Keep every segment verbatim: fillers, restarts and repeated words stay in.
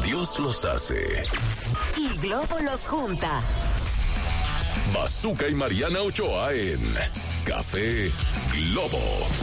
Dios los hace y Globo los junta. Bazooka y Mariana Ochoa en Café Globo.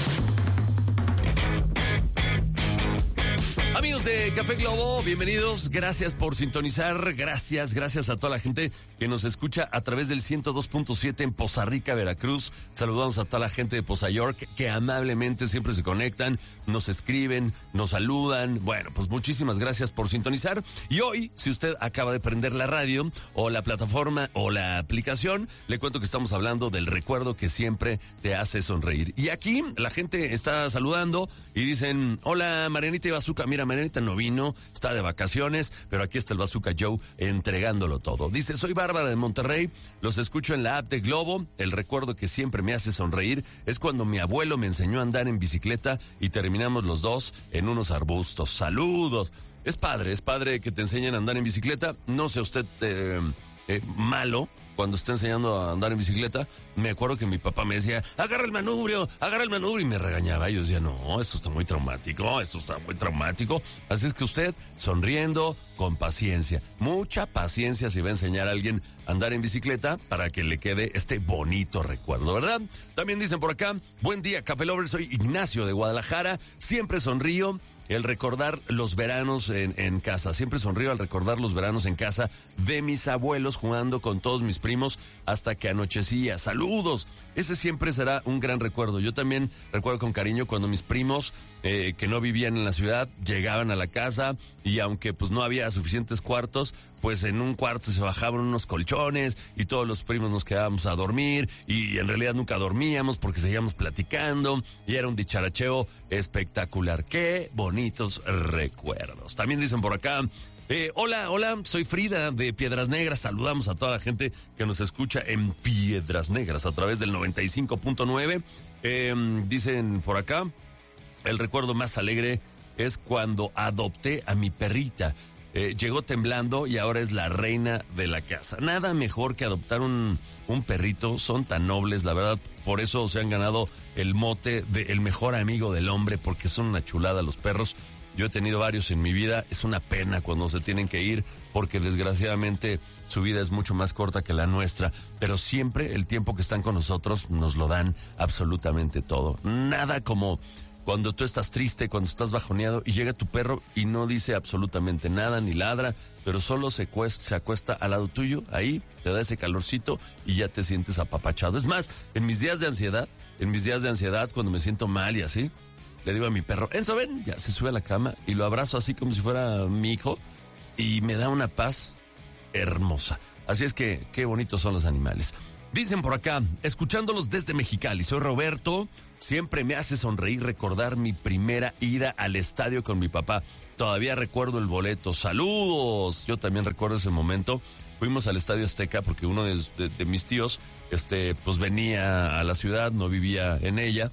Amigos de Café Globo, bienvenidos, gracias por sintonizar, gracias, gracias a toda la gente que nos escucha a través del ciento dos punto siete en Poza Rica, Veracruz. Saludamos a toda la gente de Poza York que amablemente siempre se conectan, nos escriben, nos saludan. Bueno, pues muchísimas gracias por sintonizar. Y hoy, si usted acaba de prender la radio o la plataforma o la aplicación, le cuento que estamos hablando del recuerdo que siempre te hace sonreír. Y aquí la gente está saludando y dicen, hola Marianita y Bazooka, mira, Marianita no vino, está de vacaciones, pero aquí está el Bazooka Joe entregándolo todo. Dice, soy Bárbara de Monterrey, los escucho en la app de Globo. El recuerdo que siempre me hace sonreír es cuando mi abuelo me enseñó a andar en bicicleta y terminamos los dos en unos arbustos. ¡Saludos! Es padre, es padre que te enseñen a andar en bicicleta. No sea usted eh, eh, malo cuando está enseñando a andar en bicicleta. Me acuerdo que mi papá me decía, agarra el manubrio, agarra el manubrio, y me regañaba. Y yo decía, no, esto está muy traumático, esto está muy traumático. Así es que usted, sonriendo, con paciencia, mucha paciencia si va a enseñar a alguien a andar en bicicleta para que le quede este bonito recuerdo, ¿verdad? También dicen por acá, buen día, Café Lover, soy Ignacio de Guadalajara, siempre sonrío. El recordar los veranos en, en casa. Siempre sonrío al recordar los veranos en casa de mis abuelos jugando con todos mis primos hasta que anochecía. ¡Saludos! Ese siempre será un gran recuerdo. Yo también recuerdo con cariño cuando mis primos eh, que no vivían en la ciudad llegaban a la casa y aunque pues no había suficientes cuartos, pues en un cuarto se bajaban unos colchones y todos los primos nos quedábamos a dormir y en realidad nunca dormíamos porque seguíamos platicando y era un dicharacheo espectacular. ¡Qué bonitos recuerdos! También dicen por acá, eh, hola, hola, soy Frida de Piedras Negras. Saludamos a toda la gente que nos escucha en Piedras Negras a través del noventa y cinco punto nueve. Eh, dicen por acá, el recuerdo más alegre es cuando adopté a mi perrita. Eh, llegó temblando y ahora es la reina de la casa. Nada mejor que adoptar un, un perrito, son tan nobles, la verdad, por eso se han ganado el mote de el mejor amigo del hombre, porque son una chulada los perros. Yo he tenido varios en mi vida, es una pena cuando se tienen que ir, porque desgraciadamente su vida es mucho más corta que la nuestra, pero siempre el tiempo que están con nosotros nos lo dan absolutamente todo. Nada como cuando tú estás triste, cuando estás bajoneado y llega tu perro y no dice absolutamente nada, ni ladra, pero solo se, cuesta, se acuesta al lado tuyo, ahí, te da ese calorcito y ya te sientes apapachado. Es más, en mis días de ansiedad, en mis días de ansiedad, cuando me siento mal y así, le digo a mi perro, Enzo, ven, ya se sube a la cama y lo abrazo así como si fuera mi hijo y me da una paz hermosa. Así es que, qué bonitos son los animales. Dicen por acá, escuchándolos desde Mexicali, soy Roberto, siempre me hace sonreír recordar mi primera ida al estadio con mi papá. Todavía recuerdo el boleto, saludos. Yo también recuerdo ese momento. Fuimos al Estadio Azteca porque uno de, de, de mis tíos, este, pues venía a la ciudad, no vivía en ella.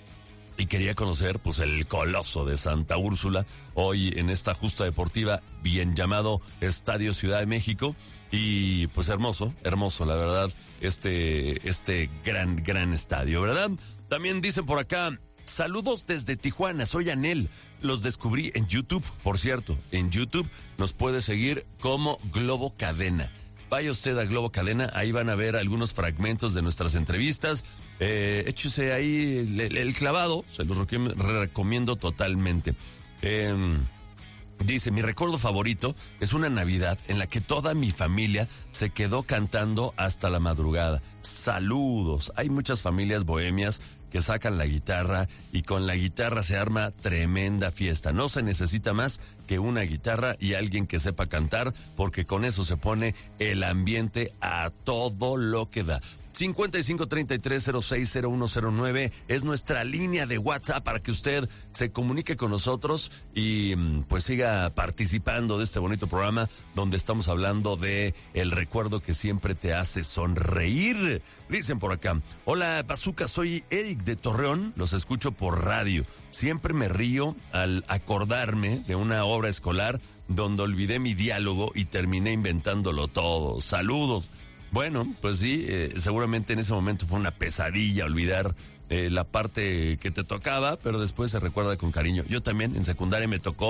Y quería conocer, pues, el coloso de Santa Úrsula, hoy en esta justa deportiva, bien llamado Estadio Ciudad de México. Y, pues, hermoso, hermoso, la verdad, este, este gran, gran estadio, ¿verdad? También dicen por acá, saludos desde Tijuana, soy Anel. Los descubrí en YouTube, por cierto, en YouTube nos puede seguir como Globo Cadena. Vaya usted a Globo Cadena, ahí van a ver algunos fragmentos de nuestras entrevistas. Eh, échese ahí el, el, el clavado, se los recomiendo totalmente. Eh, dice, mi recuerdo favorito es una Navidad en la que toda mi familia se quedó cantando hasta la madrugada. Saludos. Hay muchas familias bohemias que sacan la guitarra y con la guitarra se arma tremenda fiesta. No se necesita más que una guitarra y alguien que sepa cantar, porque con eso se pone el ambiente a todo lo que da. cincuenta y cinco treinta y tres cero seis cero uno cero nueve es nuestra línea de WhatsApp para que usted se comunique con nosotros y pues siga participando de este bonito programa donde estamos hablando de el recuerdo que siempre te hace sonreír. Dicen por acá, hola Bazooka, soy Eric de Torreón, los escucho por radio. Siempre me río al acordarme de una obra escolar donde olvidé mi diálogo y terminé inventándolo todo. Saludos. Bueno, pues sí, eh, seguramente en ese momento fue una pesadilla olvidar eh, la parte que te tocaba, pero después se recuerda con cariño. Yo también en secundaria me tocó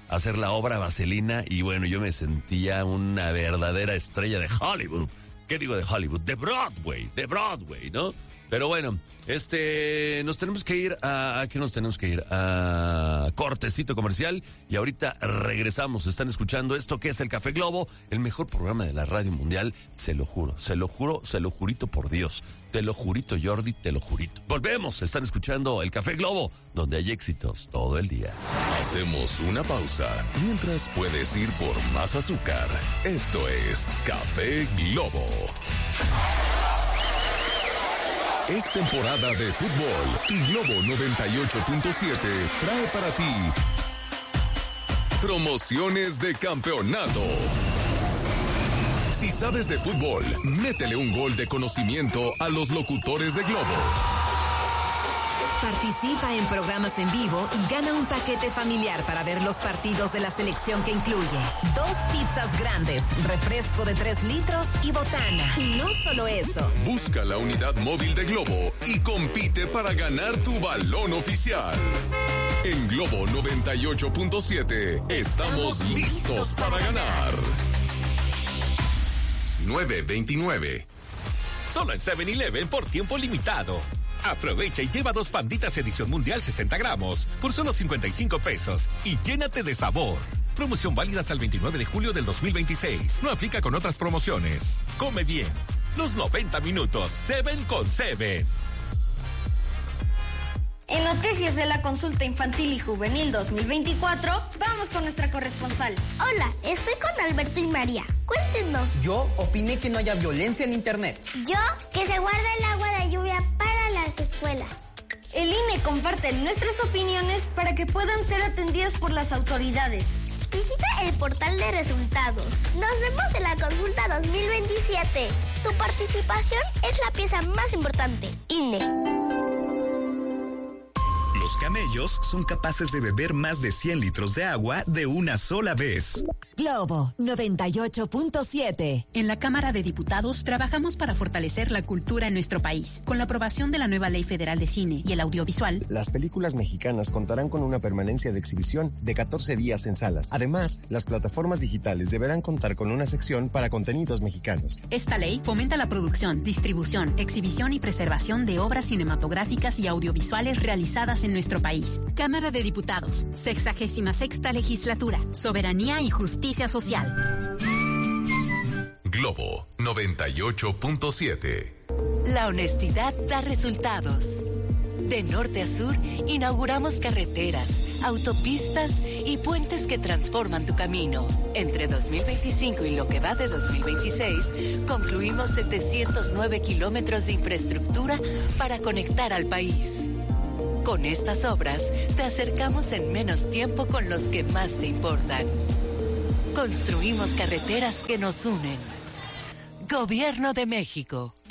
hacer la obra Vaselina y bueno, yo me sentía una verdadera estrella de Hollywood. ¿Qué digo de Hollywood? De Broadway, de Broadway, ¿no? Pero bueno, este, nos tenemos que ir a, ¿a qué nos tenemos que ir? A cortecito comercial y ahorita regresamos. Están escuchando esto que es el Café Globo, el mejor programa de la radio mundial, se lo juro, se lo juro, se lo jurito por Dios. Te lo jurito, Jordi, te lo jurito. Volvemos, están escuchando el Café Globo, donde hay éxitos todo el día. Hacemos una pausa, mientras puedes ir por más azúcar. Esto es Café Globo. Es temporada de fútbol y Globo noventa y ocho punto siete trae para ti promociones de campeonato. Si sabes de fútbol, métele un gol de conocimiento a los locutores de Globo. Participa en programas en vivo y gana un paquete familiar para ver los partidos de la selección que incluye dos pizzas grandes, refresco de tres litros y botana. Y no solo eso. Busca la unidad móvil de Globo y compite para ganar tu balón oficial. En Globo noventa y ocho punto siete estamos listos para ganar. nueve veintinueve. Solo en seven eleven por tiempo limitado. Aprovecha y lleva dos panditas edición mundial sesenta gramos por solo cincuenta y cinco pesos y llénate de sabor. Promoción válida hasta el veintinueve de julio del dos mil veintiséis. No aplica con otras promociones. Come bien. Los noventa minutos. seven con seven. En noticias de la consulta infantil y juvenil dos mil veinticuatro, vamos con nuestra corresponsal. Hola, estoy con Alberto y María. Cuéntenos. Yo opiné que no haya violencia en internet. Yo, que se guarde el agua de lluvia para las escuelas. El I N E comparte nuestras opiniones para que puedan ser atendidas por las autoridades. Visita el portal de resultados. Nos vemos en la consulta dos mil veintisiete. Tu participación es la pieza más importante. I N E. Los camellos son capaces de beber más de cien litros de agua de una sola vez. Globo noventa y ocho punto siete. En la Cámara de Diputados trabajamos para fortalecer la cultura en nuestro país. Con la aprobación de la nueva Ley Federal de Cine y el Audiovisual, las películas mexicanas contarán con una permanencia de exhibición de catorce días en salas. Además, las plataformas digitales deberán contar con una sección para contenidos mexicanos. Esta ley fomenta la producción, distribución, exhibición y preservación de obras cinematográficas y audiovisuales realizadas en nuestro país. Cámara de Diputados, sexagésima sexta legislatura, soberanía y justicia social. Globo noventa y ocho punto siete. La honestidad da resultados. De norte a sur, inauguramos carreteras, autopistas y puentes que transforman tu camino. Entre dos mil veinticinco y lo que va de dos mil veintiséis, concluimos setecientos nueve kilómetros de infraestructura para conectar al país. Con estas obras, te acercamos en menos tiempo con los que más te importan. Construimos carreteras que nos unen. Gobierno de México.